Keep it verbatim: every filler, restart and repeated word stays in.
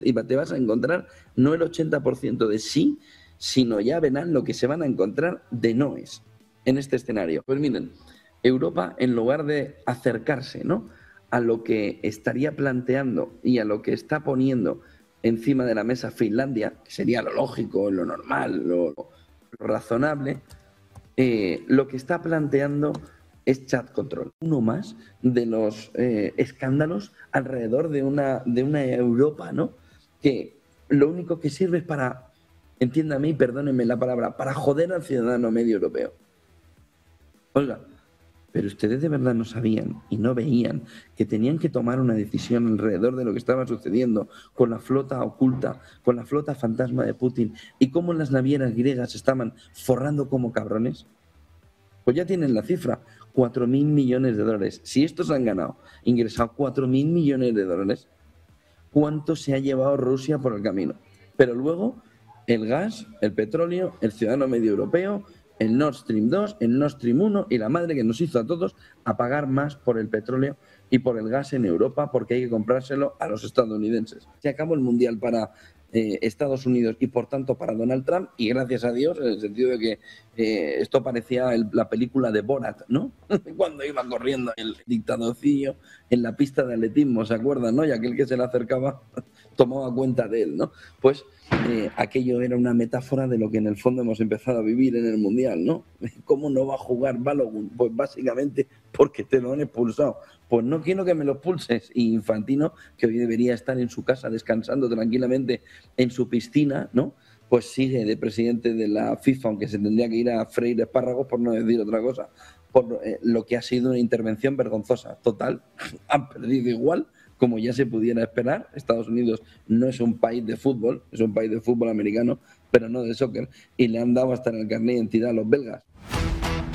Y te vas a encontrar no el ochenta por ciento de sí, sino ya verán lo que se van a encontrar de noes en este escenario. Pues miren, Europa, en lugar de acercarse, ¿no?, a lo que estaría planteando y a lo que está poniendo encima de la mesa Finlandia, que sería lo lógico, lo normal, lo, lo razonable, eh, lo que está planteando es chat control. Uno más de los eh, escándalos alrededor de una, de una Europa, ¿no?, que lo único que sirve es para, entiéndame y perdónenme la palabra, para joder al ciudadano medio europeo. Oiga, pero ustedes de verdad no sabían y no veían que tenían que tomar una decisión alrededor de lo que estaba sucediendo con la flota oculta, con la flota fantasma de Putin y cómo las navieras griegas estaban forrando como cabrones. Pues ya tienen la cifra, cuatro mil millones de dólares. Si estos han ganado, ingresado cuatro mil millones de dólares, ¿cuánto se ha llevado Rusia por el camino? Pero luego el gas, el petróleo, el ciudadano medio europeo, el Nord Stream dos, el Nord Stream uno y la madre que nos hizo a todos a pagar más por el petróleo y por el gas en Europa porque hay que comprárselo a los estadounidenses. Se acabó el mundial para eh, Estados Unidos y por tanto para Donald Trump, y gracias a Dios, en el sentido de que eh, esto parecía el, la película de Borat, ¿no? Cuando iba corriendo el dictadorcillo en la pista de atletismo, ¿se acuerdan, no? Y aquel que se le acercaba tomaba cuenta de él, ¿no? Pues eh, aquello era una metáfora de lo que en el fondo hemos empezado a vivir en el Mundial, ¿no? ¿Cómo no va a jugar Balogun? Pues básicamente porque te lo han expulsado. Pues no quiero que me lo expulses. Y Infantino, que hoy debería estar en su casa descansando tranquilamente en su piscina, ¿no?, pues sigue de presidente de la FIFA, aunque se tendría que ir a freír espárragos, por no decir otra cosa, por eh, lo que ha sido una intervención vergonzosa. Total, han perdido igual, como ya se pudiera esperar. Estados Unidos no es un país de fútbol, es un país de fútbol americano, pero no de soccer, y le han dado hasta en el carnet de identidad a los belgas.